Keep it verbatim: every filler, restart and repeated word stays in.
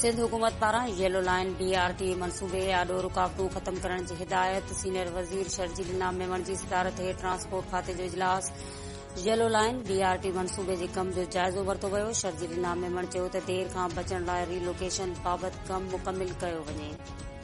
सिंध हुकूमत पारां yellow line BRT मनसूबे आॾो रुकावटूं ख़तम करण जी हिदायत। सीनियर वज़ीर शर्जील इनाम मेमण जी सदारत हेठि ट्रांसपोर्ट खाते जो इजलास। येलो लाइन बीआरटी मनसूबे जे कम जो जाइज़ो वरितो वियो। शर्जील इनाम मेमण चयो त देर खां बचण लाइ रीलोकेशन बाबति कमु मुकमिल कयो वञे।